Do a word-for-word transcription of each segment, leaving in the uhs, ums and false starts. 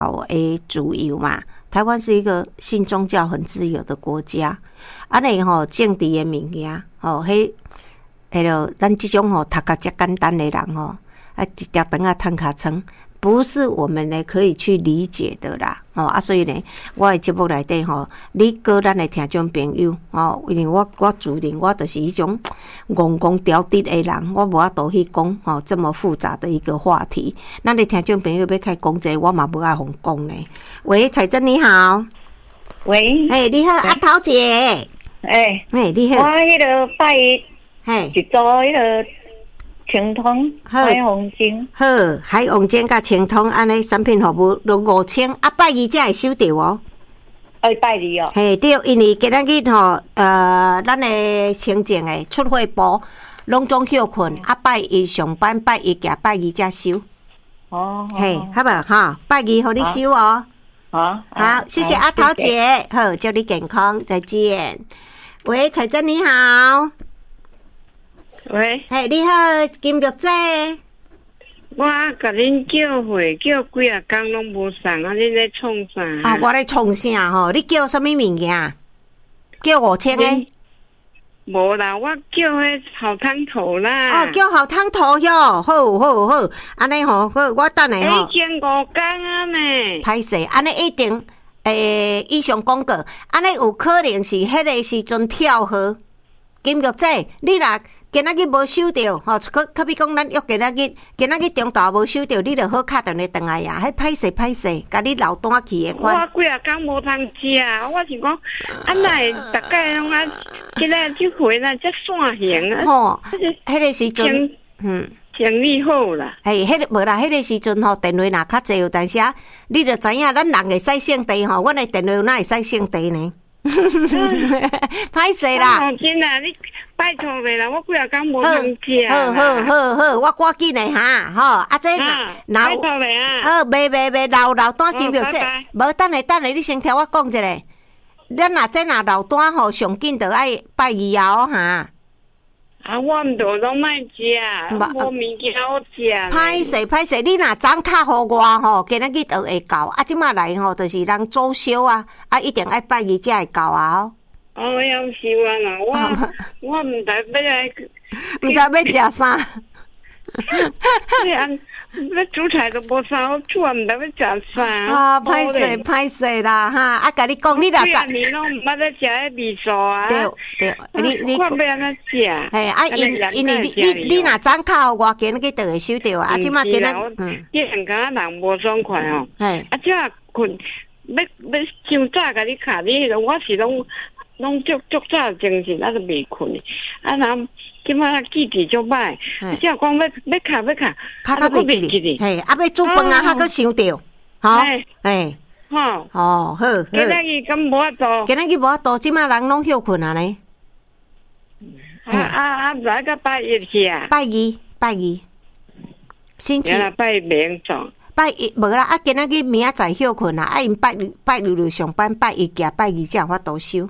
诶主流嘛。台湾是一个信宗教很自由的国家，安尼吼政治的物件，吼迄迄落咱即种吼读甲遮简单的人吼，啊一条肠啊趁尻川，不是我们呢可以去理解的啦。哦啊，所以呢，我的节目内底吼，你跟咱的听众朋友哦，因为我我自认我就是迄种戆戆刁滴的人，我无法度去讲吼这么复杂的一个话题。咱的听众朋友要开讲者，我嘛无爱互讲呢。喂，彩珍你好。 喂， 哎，你好，阿桃姐。 哎， 哎，你好。 我迄个拜一， 嘿， 是做迄个清通海虹精。 好，海虹精甲清通安尼产品服务都五千，啊，拜二才会收到哦。 哎，拜二哦。 嘿，对，因为今仔日吼，呃，咱的行政的出货部拢总休困，啊，拜一上班，拜一加拜二才收。 哦。 嘿，好无哈？拜二互你收哦。 好， 好，谢谢阿桃姐，好，祝你健康，再见。喂，彩珍你好。 喂， 嘿，你好，金玉姐。 我甲恁叫回叫几啊工拢无送啊！恁咧创啥？ 啊，我咧创啥吼？你叫什么物件？叫五千个？ 无啦，我叫迄好汤头啦。 哦，叫好汤头哟，好好好，安尼吼，好，我等下吼。 已经五工啊呢。 歹势，安尼一定诶，以上讲过，安尼有可能是迄个时阵跳河。金玉姐，你若今仔日无收到，吼，可可比讲咱约今仔日，今仔日中昼无收到，你就好敲电话转来呀，迄歹势歹势，甲你留单去的款。 我几啊工无通食，我是讲，啊那大概拢啊，今仔即回来才散行啊。 吼，迄个时阵，嗯， 生理好啦。 嘿，迄个无啦，迄个时阵吼，电话若较济有，但是啊，你着知影，咱人会使性地吼，阮的电话哪会使性地呢？歹势啦！ 真啦，你拜托咧啦，我几啊工无通食好好好好，我赶紧的哈，吼，啊这那拜托咧啊！ 好，袂袂袂，留留单金玉姐，无等下等下，你先听我讲一下，咱若这若留单吼，上紧着爱拜二后哈。 啊，我毋着拢卖食，无物件好食。 歹势歹势，你若昨敲互我吼，今仔日就会到。啊，即马来吼，就是人早休啊，啊，一定爱拜二才会到啊。 哦，要希望啊，我我毋知要来， 毋知要食啥。 对啊，那煮菜都无啥好煮，毋知要食啥。 啊，歹势歹势啦哈！啊，甲你讲，你若昨年拢毋捌咧食迄味素啊。 对对，你你看要安怎食？ 嘿，啊，因因为你你你若昨敲我，今日就会收到啊。啊，即马今日嗯，伊人讲人无爽快哦。 嘿， 啊，即啊困，要要伤早甲你卡，你迄个我是拢拢足足早精神，啊，都未困。啊，人。即马记忆足歹，只讲要要卡要卡， 卡卡袂记哩，嘿，啊要煮饭啊，还阁想着，吼，嘿， 吼， 哦好， 今仔日敢无法度， 今仔日无法度，即马人拢休困啊呢， 啊啊啊，来个拜一去啊， 拜二拜二，星期拜明早， 拜一无啦，啊今仔日明仔载休困啊，啊因拜六拜六日上班，拜一加拜二才有法度休，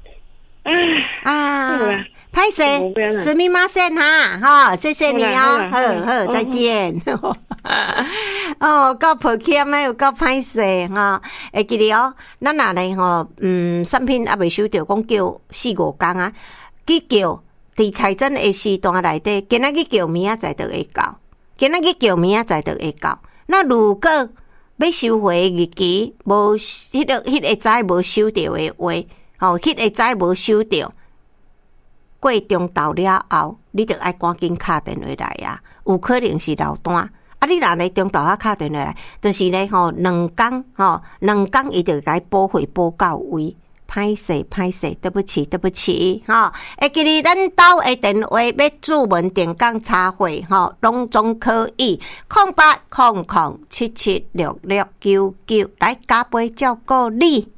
啊。歹势，すみません哈，哈，谢谢你哦，好好，再见。哦，够抱歉的，有够歹势哈。会记得哦，咱若咧吼，嗯，产品也未收到，讲叫四五工啊，去叫伫财政的时段内底，今仔日叫明仔载就会到，今仔日叫明仔载就会到。那如果要收回日期无，迄个迄个早无收到的话，吼，迄个早无收到。过中昼了后，你着爱赶紧敲电话来啊！有可能是留单啊！你若来中昼啊敲电话来，就是咧吼两工吼两工，伊就该补回补到位。歹势歹势，对不起对不起吼！会记哩，咱兜的电话要注文电工插会吼，拢总可以。空八空空七七六六九九，来加倍照顾你。